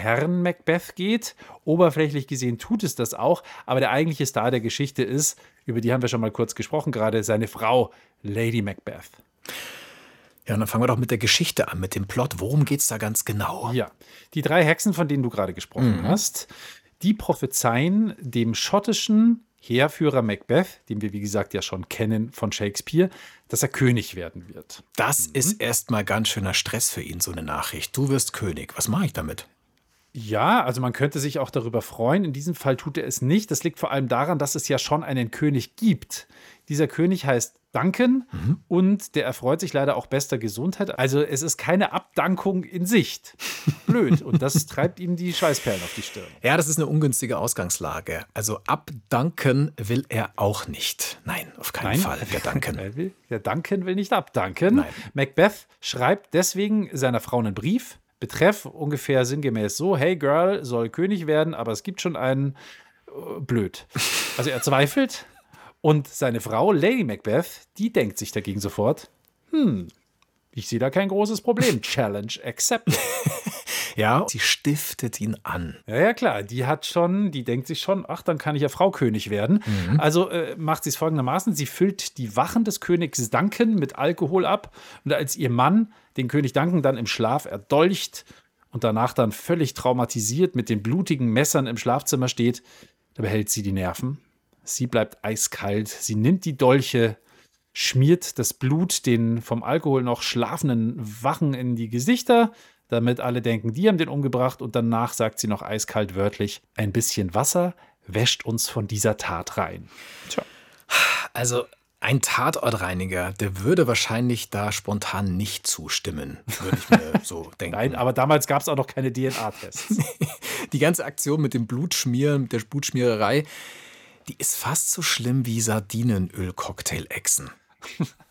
Herrn Macbeth geht. Oberflächlich gesehen tut es das auch, aber der eigentliche Star der Geschichte ist, über die haben wir schon mal kurz gesprochen gerade, seine Frau Lady Macbeth. Ja, und dann fangen wir doch mit der Geschichte an, mit dem Plot. Worum geht's da ganz genau? Ja, die 3 Hexen, von denen du gerade gesprochen hast, die prophezeien dem schottischen Heerführer Macbeth, den wir wie gesagt ja schon kennen von Shakespeare, dass er König werden wird. Das ist erstmal ganz schöner Stress für ihn, so eine Nachricht. Du wirst König. Was mache ich damit? Ja, also man könnte sich auch darüber freuen. In diesem Fall tut er es nicht. Das liegt vor allem daran, dass es ja schon einen König gibt. Dieser König heißt Duncan und der erfreut sich leider auch bester Gesundheit. Also es ist keine Abdankung in Sicht. Blöd. Und das treibt ihm die Schweißperlen auf die Stirn. Ja, das ist eine ungünstige Ausgangslage. Also abdanken will er auch nicht. Nein, auf keinen Fall, der Duncan. Der Duncan will nicht abdanken. Nein. Macbeth schreibt deswegen seiner Frau einen Brief. Betreff ungefähr sinngemäß so: Hey Girl, soll König werden, aber es gibt schon einen. Blöd. Also er zweifelt. Und seine Frau, Lady Macbeth, die denkt sich dagegen sofort: ich sehe da kein großes Problem. Challenge accepted. Ja, sie stiftet ihn an. Ja, klar, die denkt sich schon, ach, dann kann ich ja Frau König werden. Also macht sie es folgendermaßen: Sie füllt die Wachen des Königs Duncan mit Alkohol ab und als ihr Mann den König Duncan dann im Schlaf erdolcht und danach dann völlig traumatisiert mit den blutigen Messern im Schlafzimmer steht, da behält sie die Nerven. Sie bleibt eiskalt, sie nimmt die Dolche, schmiert das Blut den vom Alkohol noch schlafenden Wachen in die Gesichter, damit alle denken, die haben den umgebracht, und danach sagt sie noch eiskalt wörtlich: Ein bisschen Wasser wäscht uns von dieser Tat rein. Tja. Also ein Tatortreiniger, der würde wahrscheinlich da spontan nicht zustimmen, würde ich mir so denken. Nein, aber damals gab es auch noch keine DNA-Tests. Die ganze Aktion mit dem Blutschmieren, mit der Blutschmiererei, die ist fast so schlimm wie Sardinenöl-Cocktail-Echsen.